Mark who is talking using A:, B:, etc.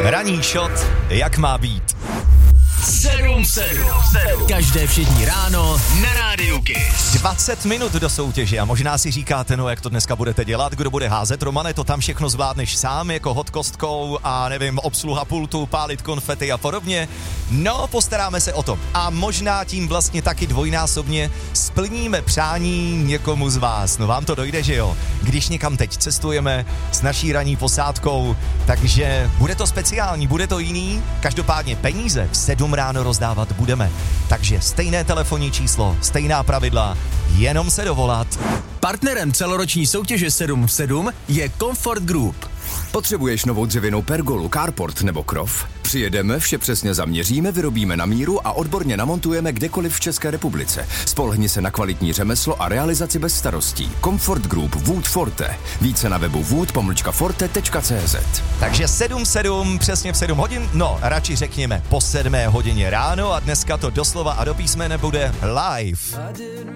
A: Ranní shot, jak má být.
B: 7-7. Každé všední ráno na Rádiu Kiss.
A: 20 minut do soutěže a možná si říkáte, no jak to dneska budete dělat, kdo bude házet. Romane, to tam všechno zvládneš sám, jako hod kostkou a nevím, obsluha pultu, pálit konfety a podobně. No, postaráme se o to. A možná tím vlastně taky dvojnásobně splníme přání někomu z vás. No vám to dojde, že jo? Když někam teď cestujeme s naší ranní posádkou, takže bude to speciální, bude to jiný. Každopádně peníze v 7 ráno rozdávat budeme. Takže stejné telefonní číslo, stejná pravidla, jenom se dovolat.
B: Partnerem celoroční soutěže 7-7 je Comfort Group.
C: Potřebuješ novou dřevěnou pergolu, carport nebo krov? Přijedeme, vše přesně zaměříme, vyrobíme na míru a odborně namontujeme kdekoliv v České republice. Spolehni se na kvalitní řemeslo a realizaci bez starostí. Comfort Group Wood Forte. Více na webu wood-forte.cz.
A: Takže 7-7, přesně v 7 hodin, no radši řekněme po 7 hodině ráno a dneska to doslova a do písmene bude live.